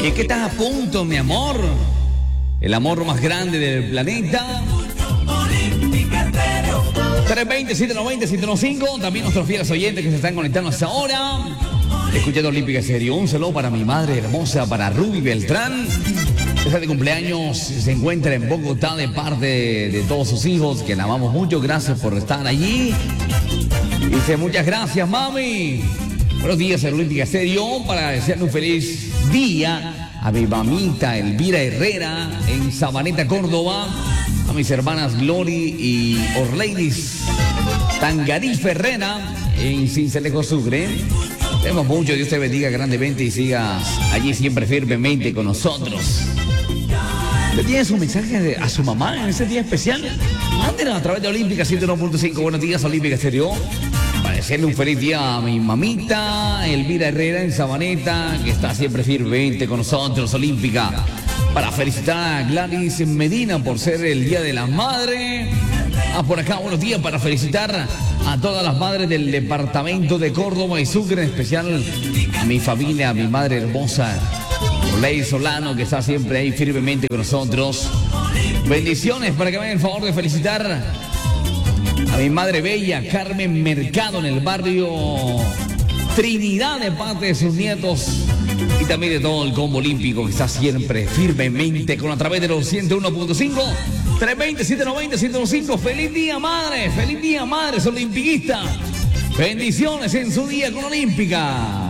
¿Y es que estás a punto, mi amor? El amor más grande del planeta. 320-790-105. También nuestros fieles oyentes que se están conectando hasta ahora. Escuchando Olímpica Estéreo. Un saludo para mi madre hermosa, para Ruby Beltrán. Está de cumpleaños, se encuentra en Bogotá de parte de todos sus hijos, que la amamos mucho. Gracias por estar allí. Dice, muchas gracias, mami. Buenos días, Olímpica Estéreo, para desearle un feliz día a mi mamita Elvira Herrera en Sabaneta, Córdoba. A mis hermanas Glory y Orleidis Tangarif Herrera en Cincelejo Sucre. Tenemos mucho, Dios te bendiga grandemente y sigas allí siempre firmemente con nosotros. ¿Le tienes un mensaje a su mamá en este día especial? Mándenlo a través de Olímpica 101.5. Buenos días, Olímpica Estéreo. Para desearle un feliz día a mi mamita Elvira Herrera en Sabaneta, que está siempre firmemente con nosotros, Olímpica. Para felicitar a Gladys Medina por ser el Día de la Madre. Por acá, buenos días, para felicitar a todas las madres del departamento de Córdoba y Sucre, en especial a mi familia, a mi madre hermosa, Ley Solano, que está siempre ahí firmemente con nosotros. Bendiciones para que me hagan el favor de felicitar a mi madre bella, Carmen Mercado, en el barrio Trinidad, de parte de sus nietos y también de todo el combo olímpico que está siempre firmemente con a través de los 101.5, 320-790-105. ¡Feliz día, madre! ¡Feliz día, madres olimpiquistas! Bendiciones en su día con Olímpica.